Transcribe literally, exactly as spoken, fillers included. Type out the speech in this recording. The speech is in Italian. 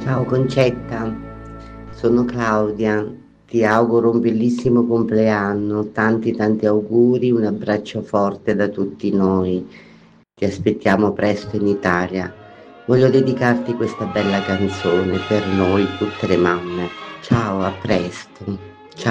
Ciao Concetta, sono Claudia, ti auguro un bellissimo compleanno, tanti tanti auguri, un abbraccio forte da tutti noi, ti aspettiamo presto in Italia. Voglio dedicarti questa bella canzone per noi tutte le mamme. Ciao, a presto.